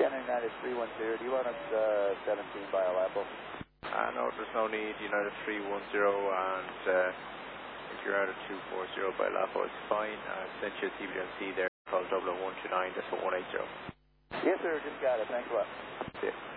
United 310, do you want us 17 by Alapo? No, there's no need. United 310 and if you're out of 240 by Alapo, it's fine. Sent you a TBNC there, call 00129, that's what 180. Yes, sir, just got it. Thanks a lot. Yeah.